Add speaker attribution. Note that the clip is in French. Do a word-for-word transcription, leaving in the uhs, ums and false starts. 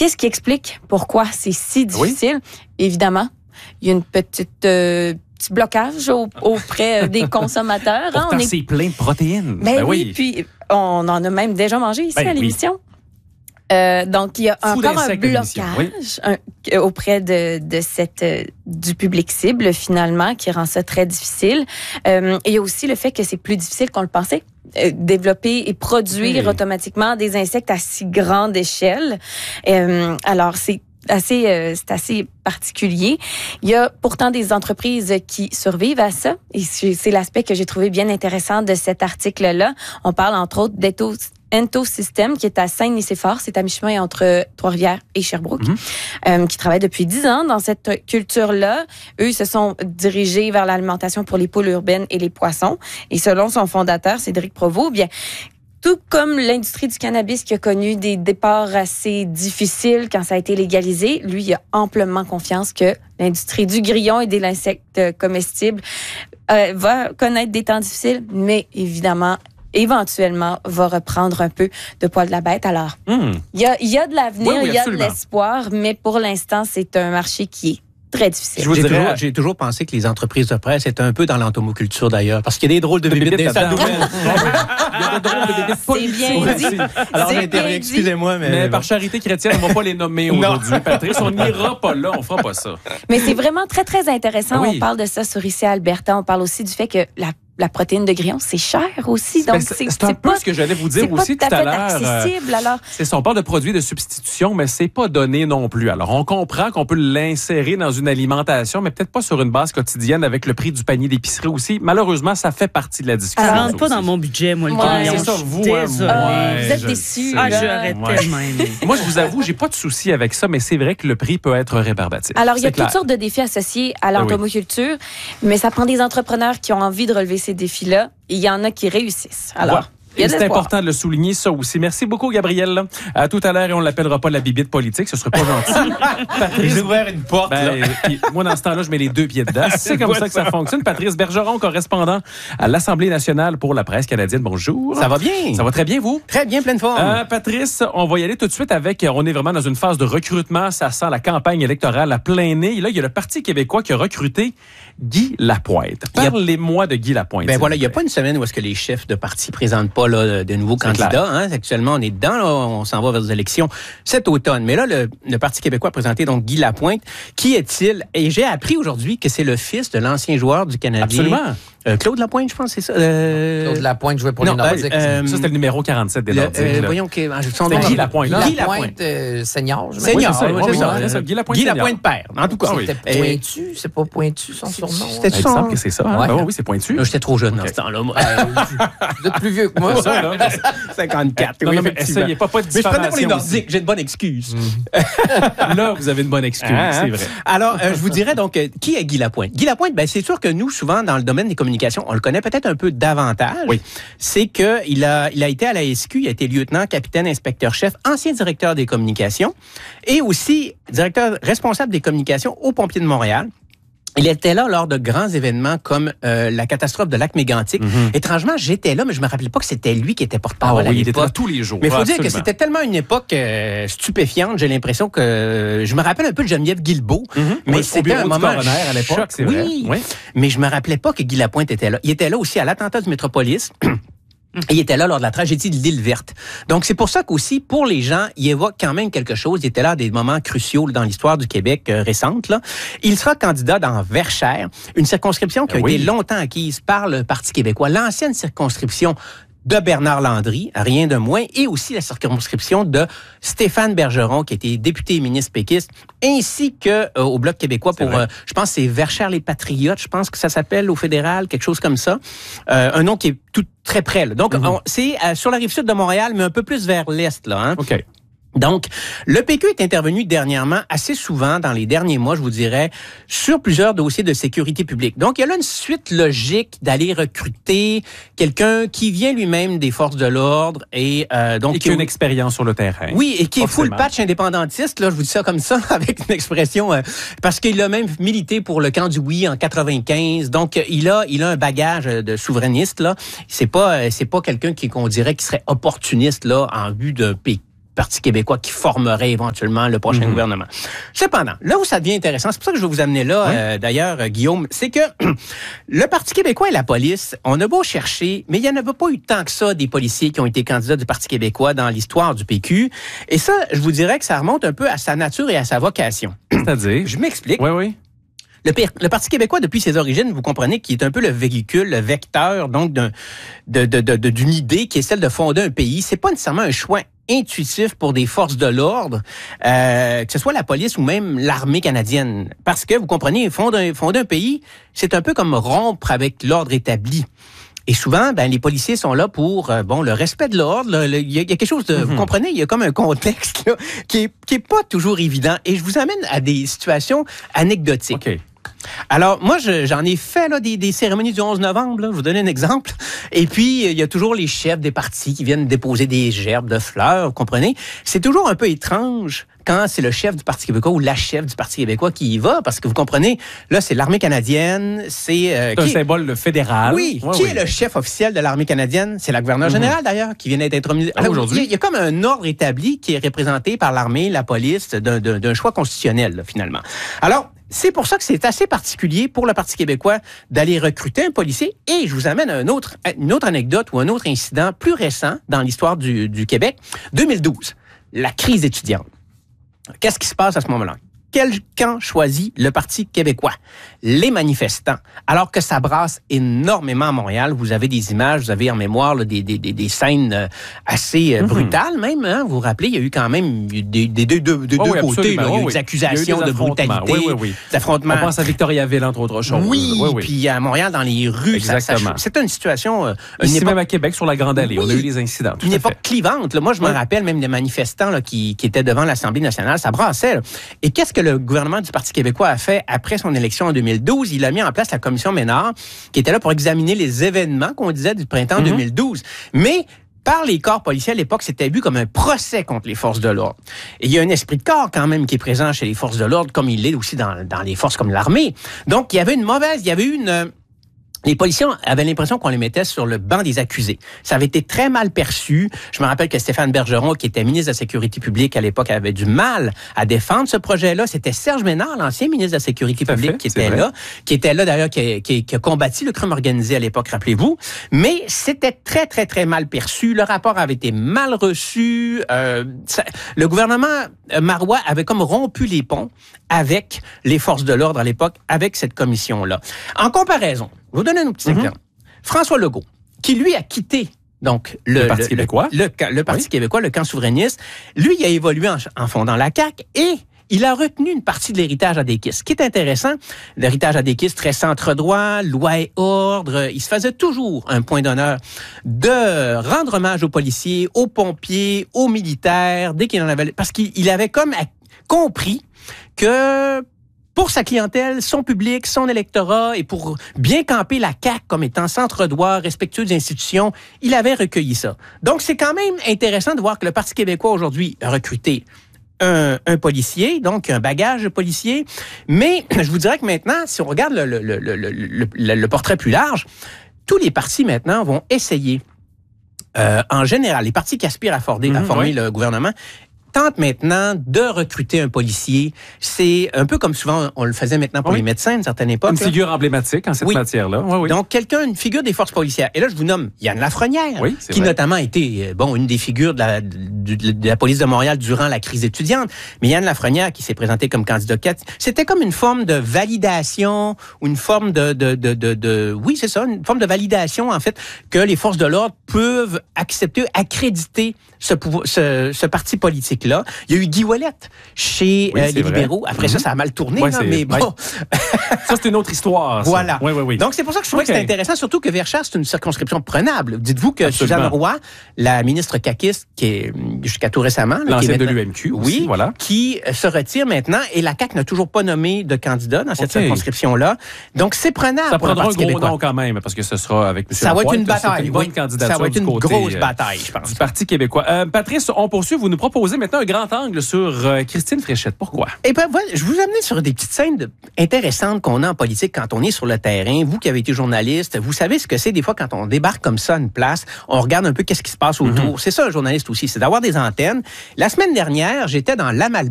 Speaker 1: qu'est-ce qui explique pourquoi c'est si difficile? Oui. Évidemment, il y a une petite... Euh, petit blocage au, auprès des consommateurs.
Speaker 2: Pourtant,
Speaker 1: hein, on est...
Speaker 2: c'est plein de protéines.
Speaker 1: Ben,
Speaker 2: ben
Speaker 1: oui, oui, puis on en a même déjà mangé ici ben, à l'émission. Oui. Euh, donc, il y a Fou encore un blocage oui. un, auprès de, de cette, euh, du public cible, finalement, qui rend ça très difficile. Euh, et il y a aussi le fait que c'est plus difficile qu'on le pensait. Euh, développer et produire oui. automatiquement des insectes à si grande échelle. Euh, alors, c'est assez euh, c'est assez particulier. Il y a pourtant des entreprises qui survivent à ça et c'est l'aspect que j'ai trouvé bien intéressant de cet article-là. On parle entre autres d'Ethos Ento-System, qui est à Saint-Nicéphore, c'est à mi-chemin entre Trois-Rivières et Sherbrooke, mm-hmm. euh, qui travaille depuis dix ans dans cette culture-là. Eux, ils se sont dirigés vers l'alimentation pour les poules urbaines et les poissons. Et selon son fondateur, Cédric Provost, bien, tout comme l'industrie du cannabis qui a connu des départs assez difficiles quand ça a été légalisé, lui, il a amplement confiance que l'industrie du grillon et des insectes comestibles euh, va connaître des temps difficiles, mais évidemment, éventuellement, va reprendre un peu de poil de la bête. Alors, il mm. y, a, y a de l'avenir, il oui, oui, y a de l'espoir, mais pour l'instant, c'est un marché qui est très difficile.
Speaker 3: J'ai toujours, j'ai toujours pensé que les entreprises de presse étaient un peu dans l'entomoculture d'ailleurs, parce qu'il y a des drôles de, de bébites dans ça. Il y a des drôles de bébites politiques aussi. Alors j'interviens, excusez-moi, mais,
Speaker 2: mais par charité chrétienne, on ne va pas les nommer aujourd'hui. Patrice, on n'ira pas là, on ne fera pas ça.
Speaker 1: Mais c'est vraiment très, très intéressant. Oui. On parle de ça sur Ici Alberta. On parle aussi du fait que la La protéine de grillon, c'est cher aussi. Donc, c'est,
Speaker 2: c'est un peu pas, ce que j'allais vous dire aussi tout, tout à l'heure.
Speaker 1: Accessible, alors.
Speaker 2: C'est ça, on parle de produits de substitution, mais c'est pas donné non plus. Alors, on comprend qu'on peut l'insérer dans une alimentation, mais peut-être pas sur une base quotidienne avec le prix du panier d'épicerie aussi. Malheureusement, ça fait partie de la discussion.
Speaker 4: Ça rentre pas dans mon budget, moi, le
Speaker 1: ouais,
Speaker 4: grillon.
Speaker 2: C'est ça, vous, hein,
Speaker 1: ouais, ouais, vous êtes déçus.
Speaker 4: Ah, j'aurais ouais. tellement aimé.
Speaker 2: Moi, je vous avoue, j'ai pas de souci avec ça, mais c'est vrai que le prix peut être rébarbatif.
Speaker 1: Alors, il y a clair. toutes sortes de défis associés à l'entomoculture, oui. mais ça prend des entrepreneurs qui ont envie de relever ces défis-là. Il y en a qui réussissent. Alors, ouais.
Speaker 2: Et c'est important de le souligner, ça aussi. Merci beaucoup, Gabrielle. À tout à l'heure, et on ne l'appellera pas la bibite politique, ce serait pas gentil.
Speaker 3: Patrice, j'ai ouvert une porte. Ben, là.
Speaker 2: Puis, moi, dans ce temps-là, je mets les deux pieds dedans. C'est comme ça que ça fonctionne. Patrice Bergeron, correspondant à l'Assemblée nationale pour la presse canadienne. Bonjour.
Speaker 3: Ça va bien?
Speaker 2: Ça va très bien, vous?
Speaker 3: Très bien, pleine forme.
Speaker 2: Euh, Patrice, on va y aller tout de suite avec... On est vraiment dans une phase de recrutement. Ça sent la campagne électorale à plein nez. Et là, il y a le Parti québécois qui a recruté Guy Lapointe. Parlez-moi de Guy Lapointe.
Speaker 3: Ben voilà, il n'y a pas une semaine où est-ce que les chefs de parti ne présentent pas là, de nouveaux C'est candidats. Hein. Actuellement, on est dedans, là, on s'en va vers les élections cet automne. Mais là, le, le Parti québécois a présenté donc Guy Lapointe. Qui est-il? Et j'ai appris aujourd'hui que c'est le fils de l'ancien joueur du Canadien.
Speaker 2: Absolument.
Speaker 3: Euh, Claude Lapointe, je pense, c'est ça. Euh...
Speaker 5: Claude Lapointe jouait pour non, les Nordiques.
Speaker 2: Euh, ça, c'était le numéro quarante-sept des Nordiques.
Speaker 3: Euh, voyons, que, son
Speaker 2: nom. Guy Lapointe.
Speaker 5: Guy Lapointe, Lapointe euh, senior.
Speaker 3: Senior,
Speaker 2: oui,
Speaker 3: c'est ça.
Speaker 2: C'est ça. Guy Lapointe,
Speaker 3: Guy Lapointe père, en tout cas.
Speaker 5: C'était
Speaker 3: oui.
Speaker 5: pointu, c'est pas pointu son surnom.
Speaker 3: C'était
Speaker 2: son... Il semble que c'est ça. Hein?
Speaker 5: Ouais.
Speaker 2: Ah, oui, c'est pointu.
Speaker 3: Là, j'étais trop jeune okay. dans ce temps-là. Moi.
Speaker 5: Euh, vous êtes plus vieux que moi.
Speaker 2: Ça, là.
Speaker 3: cinquante-quatre.
Speaker 2: Non,
Speaker 3: oui,
Speaker 2: non, mais essayez pas, pas de
Speaker 3: mais je prenais pour les
Speaker 2: Nordiques,
Speaker 3: j'ai une bonne excuse.
Speaker 2: Mm. Là, vous avez une bonne excuse, ah, c'est vrai.
Speaker 3: Alors, euh, je vous dirais donc, euh, qui est Guy Lapointe? Guy Lapointe, ben, c'est sûr que nous, souvent, dans le domaine des communications, on le connaît peut-être un peu davantage.
Speaker 2: Oui.
Speaker 3: C'est qu'il a, il a été à la S Q, il a été lieutenant, capitaine, inspecteur-chef, ancien directeur des communications et aussi directeur responsable des communications aux Pompiers de Montréal. Il était là lors de grands événements comme euh, la catastrophe de lac Mégantic. Mm-hmm. Étrangement, j'étais là, mais je me rappelais pas que c'était lui qui était porte-parole
Speaker 2: ah, oui,
Speaker 3: à
Speaker 2: l'époque.
Speaker 3: Il était là
Speaker 2: tous les jours.
Speaker 3: Mais il faut
Speaker 2: ah,
Speaker 3: dire que c'était tellement une époque euh, stupéfiante. J'ai l'impression que... Je me rappelle un peu de Geneviève Guilbeault, mm-hmm. mais
Speaker 2: oui,
Speaker 3: c'était un moment...
Speaker 2: à l'époque, choc, c'est
Speaker 3: oui,
Speaker 2: vrai. Oui,
Speaker 3: mais je me rappelais pas que Guy Lapointe était là. Il était là aussi à l'attentat du Métropolis. Et il était là lors de la tragédie de l'île Verte. Donc, c'est pour ça qu'aussi, pour les gens, il évoque quand même quelque chose. Il était là à des moments cruciaux dans l'histoire du Québec euh, récente. Là. Il sera candidat dans Verchères, une circonscription qui a oui. été longtemps acquise par le Parti québécois. L'ancienne circonscription de Bernard Landry, rien de moins, et aussi la circonscription de Stéphane Bergeron, qui était député et ministre péquiste, ainsi que euh, au Bloc québécois pour, euh, je pense, c'est Verchères-les-Patriotes, je pense que ça s'appelle au fédéral, quelque chose comme ça. Euh, un nom qui est tout très près. Là. Donc, mm-hmm. on, c'est euh, sur la rive sud de Montréal, mais un peu plus vers l'est. Là, hein?
Speaker 2: OK.
Speaker 3: Donc, le P Q est intervenu dernièrement, assez souvent dans les derniers mois, je vous dirais, sur plusieurs dossiers de sécurité publique. Donc, il y a là une suite logique d'aller recruter quelqu'un qui vient lui-même des forces de l'ordre et euh, donc
Speaker 2: et qui a une expérience sur le terrain.
Speaker 3: Oui, et qui est full patch indépendantiste. Là, je vous dis ça comme ça avec une expression euh, parce qu'il a même milité pour le camp du oui en quatre-vingt-quinze. Donc, il a, il a un bagage de souverainiste là. C'est pas, c'est pas quelqu'un qui qu'on dirait qui serait opportuniste là en vue de P Q. Parti québécois qui formerait éventuellement le prochain mm-hmm. gouvernement. Cependant, là où ça devient intéressant, c'est pour ça que je vais vous amener là, oui. euh, d'ailleurs, euh, Guillaume, c'est que le Parti québécois et la police, on a beau chercher, mais il n'y en avait pas eu tant que ça des policiers qui ont été candidats du Parti québécois dans l'histoire du P Q. Et ça, je vous dirais que ça remonte un peu à sa nature et à sa vocation.
Speaker 2: C'est-à-dire?
Speaker 3: Je m'explique.
Speaker 2: Oui, oui.
Speaker 3: Le, le Parti québécois, depuis ses origines, vous comprenez qu'il est un peu le véhicule, le vecteur, donc, d'un, de, de, de, de, d'une idée qui est celle de fonder un pays. C'est pas nécessairement un choix intuitif pour des forces de l'ordre, euh, que ce soit la police ou même l'armée canadienne. Parce que, vous comprenez, fonder, fonder un pays, c'est un peu comme rompre avec l'ordre établi. Et souvent, ben les policiers sont là pour euh, bon le respect de l'ordre. Il y, y a quelque chose de, mm-hmm. vous comprenez, il y a comme un contexte là, qui est qui est pas toujours évident. Et je vous amène à des situations anecdotiques.
Speaker 2: Okay.
Speaker 3: Alors, moi, je, j'en ai fait là, des, des cérémonies du onze novembre. Là. Je vous donne un exemple. Et puis, il y a toujours les chefs des partis qui viennent déposer des gerbes de fleurs, vous comprenez? C'est toujours un peu étrange quand c'est le chef du Parti québécois ou la chef du Parti québécois qui y va, parce que vous comprenez, là, c'est l'armée canadienne, c'est... Euh,
Speaker 2: c'est un
Speaker 3: qui...
Speaker 2: symbole fédéral.
Speaker 3: Oui,
Speaker 2: ouais,
Speaker 3: qui
Speaker 2: oui.
Speaker 3: est le chef officiel de l'armée canadienne? C'est la gouverneure mm-hmm. générale, d'ailleurs, qui vient d'être intronisée.
Speaker 2: Ah, aujourd'hui?
Speaker 3: Il y, a, il y a comme un ordre établi qui est représenté par l'armée, la police, d'un, d'un, d'un choix constitutionnel, là, finalement. Alors, c'est pour ça que c'est assez particulier pour le Parti québécois d'aller recruter un policier. Et je vous amène à un autre, une autre anecdote ou un autre incident plus récent dans l'histoire du, du Québec. deux mille douze, la crise étudiante. Qu'est-ce qui se passe à ce moment-là? Quel camp choisit le Parti québécois? Les manifestants. Alors que ça brasse énormément à Montréal. Vous avez des images, vous avez en mémoire là, des, des, des, des scènes assez euh, mm-hmm. brutales même. Hein? Vous vous rappelez, il y a eu quand même des, des, des deux, des oh, deux
Speaker 2: oui,
Speaker 3: côtés. Là, il y a eu
Speaker 2: oh,
Speaker 3: des
Speaker 2: oui.
Speaker 3: accusations
Speaker 2: eu des
Speaker 3: de brutalité.
Speaker 2: Oui, oui, oui.
Speaker 3: Des affrontements.
Speaker 2: On pense à Victoriaville, entre autres choses.
Speaker 3: Oui,
Speaker 2: oui, oui.
Speaker 3: Puis à Montréal, dans les rues.
Speaker 2: Exactement.
Speaker 3: Ça, ça, c'était une situation... Euh,
Speaker 2: Ici
Speaker 3: une époque...
Speaker 2: même à Québec, sur la Grande Allée, oui. on a eu les incidents.
Speaker 3: Une époque clivante. Là. Moi, je oui. me rappelle même des manifestants là, qui, qui étaient devant l'Assemblée nationale. Ça brassait. Là. Et qu'est-ce que le gouvernement du Parti québécois a fait après son élection en deux mille douze? Il a mis en place la commission Ménard, qui était là pour examiner les événements qu'on disait du printemps mm-hmm. deux mille douze. Mais par les corps policiers à l'époque, c'était vu comme un procès contre les forces de l'ordre. Et il y a un esprit de corps quand même qui est présent chez les forces de l'ordre, comme il l'est aussi dans, dans les forces comme l'armée. Donc, il y avait une mauvaise, il y avait eu une... Les policiers avaient l'impression qu'on les mettait sur le banc des accusés. Ça avait été très mal perçu. Je me rappelle que Stéphane Bergeron, qui était ministre de la Sécurité publique à l'époque, avait du mal à défendre ce projet-là. C'était Serge Ménard, l'ancien ministre de la Sécurité publique, fait, qui était vrai. là, qui était là d'ailleurs, qui, qui, qui a combattu le crime organisé à l'époque, rappelez-vous. Mais c'était très, très, très mal perçu. Le rapport avait été mal reçu. Euh, ça, le gouvernement Marois avait comme rompu les ponts avec les forces de l'ordre à l'époque, avec cette commission-là. En comparaison, je vais vous donner un petit mm-hmm. exemple. François Legault, qui lui a quitté donc le,
Speaker 2: le Parti
Speaker 3: le,
Speaker 2: québécois,
Speaker 3: le, le, le Parti
Speaker 2: oui.
Speaker 3: québécois, le camp souverainiste, lui, il a évolué en, en fondant la C A Q et il a retenu une partie de l'héritage Adéquis. Ce qui est intéressant, l'héritage Adéquis, très centre-droit, loi et ordre, il se faisait toujours un point d'honneur de rendre hommage aux policiers, aux pompiers, aux militaires, dès qu'il en avait... Parce qu'il avait comme compris que... pour sa clientèle, son public, son électorat, et pour bien camper la C A Q comme étant centre-droit, respectueux des institutions, il avait recueilli ça. Donc, c'est quand même intéressant de voir que le Parti québécois, aujourd'hui, a recruté un, un policier, donc un bagage de policier. Mais je vous dirais que maintenant, si on regarde le, le, le, le, le, le, le portrait plus large, tous les partis maintenant vont essayer, euh, en général, les partis qui aspirent à former, mmh, à former oui. le gouvernement, tente maintenant de recruter un policier. C'est un peu comme souvent on le faisait maintenant pour oui. les médecins à une certaine époque.
Speaker 2: Une là. figure emblématique en cette
Speaker 3: oui.
Speaker 2: matière-là. Oui, oui.
Speaker 3: Donc, quelqu'un, une figure des forces policières. Et là, je vous nomme Yann Lafrenière,
Speaker 2: oui,
Speaker 3: qui
Speaker 2: vrai.
Speaker 3: notamment a été bon, une des figures de la, de, de la police de Montréal durant la crise étudiante. Mais Yann Lafrenière, qui s'est présenté comme candidat, c'était comme une forme de validation ou une forme de... de, de, de, de oui, c'est ça, une forme de validation, en fait, que les forces de l'ordre peuvent accepter, accréditer ce, ce, ce parti politique-là. Il y a eu Guy Ouellette chez oui, euh, les vrai. libéraux. Après mm-hmm. ça, ça a mal tourné,
Speaker 2: ouais,
Speaker 3: là, mais bon.
Speaker 2: Ouais. Ça, c'est une autre histoire. Ça.
Speaker 3: Voilà.
Speaker 2: Oui, oui, oui.
Speaker 3: Donc, c'est pour ça que je trouvais okay. que c'était intéressant, surtout que Verchères, c'est une circonscription prenable. Dites-vous que Absolument. Suzanne Roy, la ministre caquiste, qui est jusqu'à tout récemment...
Speaker 2: L'ancienne
Speaker 3: qui est
Speaker 2: de l'U M Q aussi,
Speaker 3: oui,
Speaker 2: voilà.
Speaker 3: qui se retire maintenant, et la C A Q n'a toujours pas nommé de candidat dans cette okay. circonscription-là. Donc, c'est prenable
Speaker 2: ça
Speaker 3: pour le Parti
Speaker 2: québécois. Ça prendra un gros
Speaker 3: québécois.
Speaker 2: nom quand même, parce que ce sera avec M.
Speaker 3: Ça va être une bataille.
Speaker 2: Une bonne
Speaker 3: oui.
Speaker 2: candidature
Speaker 3: Ça va être une
Speaker 2: du côté,
Speaker 3: grosse bataille, je pense.
Speaker 2: Du Parti québécois. Euh, Patrice, on poursuit. Vous nous proposez maintenant maintenant un grand angle sur euh, Christine Fréchette. Pourquoi?
Speaker 3: Eh ben voilà, je vous amène sur des petites scènes de, intéressantes qu'on a en politique quand on est sur le terrain. Vous qui avez été journaliste, vous savez ce que c'est des fois quand on débarque comme ça à une place, on regarde un peu qu'est-ce qui se passe autour. Mm-hmm. C'est ça un journaliste aussi, c'est d'avoir des antennes. La semaine dernière, j'étais dans l'Amalgame